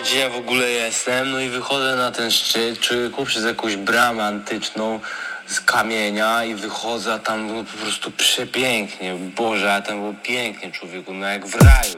gdzie ja w ogóle jestem, no i wychodzę na ten szczyt, człowieku, przez jakąś bramę antyczną z kamienia i wychodzę, a tam było po prostu przepięknie. Boże, a tam było pięknie, człowieku, no jak w raju.